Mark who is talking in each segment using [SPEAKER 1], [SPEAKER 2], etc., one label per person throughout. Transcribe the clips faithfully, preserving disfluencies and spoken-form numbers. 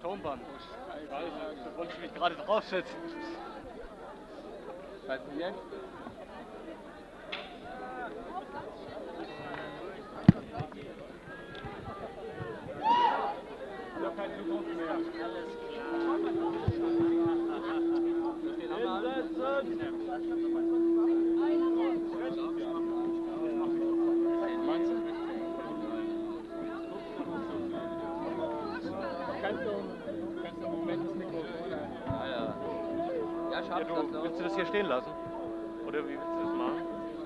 [SPEAKER 1] Tonband. Ich weiß, da wollte ich mich gerade draufsetzen.
[SPEAKER 2] Was denn jetzt?
[SPEAKER 1] Ich habe keine Zukunft mehr. Alles klar. Meinst du? Kannst du, kannst du im Moment das Mikrofon?
[SPEAKER 2] Ja, ja. Ja, ich hab
[SPEAKER 1] Ja,
[SPEAKER 2] das
[SPEAKER 1] du,
[SPEAKER 2] noch.
[SPEAKER 1] willst du das hier stehen lassen? Oder wie willst du das machen?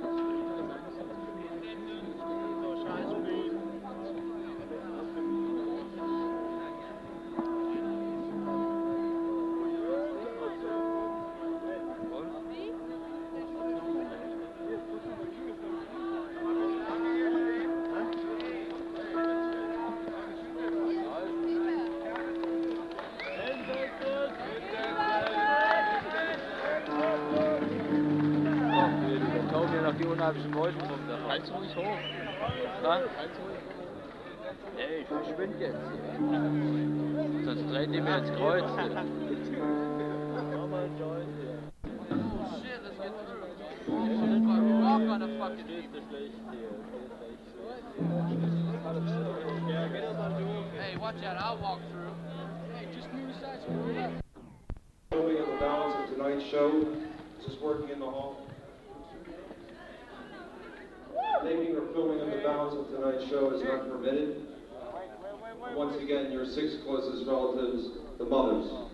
[SPEAKER 2] Die unheimlichen Wolken rum da.
[SPEAKER 1] Halt's ruhig hoch.
[SPEAKER 2] Na?
[SPEAKER 1] Halt's ruhig.
[SPEAKER 2] Nee, ich verschwinde jetzt hier. Sonst drehen die mir ins Kreuz hier.
[SPEAKER 3] Hey, watch out, I'll walk through. Hey, just move aside so we're left.
[SPEAKER 4] Filming of the balance of tonight's show. Just working in the hall. Taking or filming of the balance of tonight's show is not permitted. Once again, your six closest relatives, the mothers.